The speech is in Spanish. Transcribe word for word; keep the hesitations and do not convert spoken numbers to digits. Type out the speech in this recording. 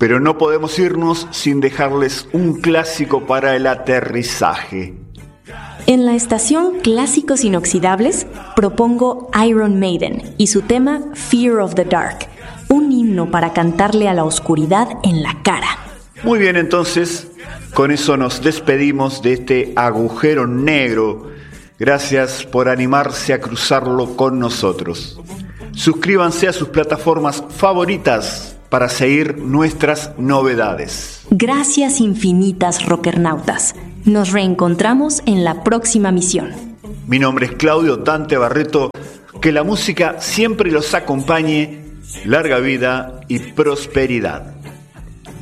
Pero no podemos irnos sin dejarles un clásico para el aterrizaje. En la estación Clásicos Inoxidables propongo Iron Maiden y su tema Fear of the Dark, un himno para cantarle a la oscuridad en la cara. Muy bien, entonces, con eso nos despedimos de este agujero negro. Gracias por animarse a cruzarlo con nosotros. Suscríbanse a sus plataformas favoritas para seguir nuestras novedades. Gracias infinitas, rockernautas. Nos reencontramos en la próxima misión. Mi nombre es Claudio Dante Barreto. Que la música siempre los acompañe. Larga vida y prosperidad.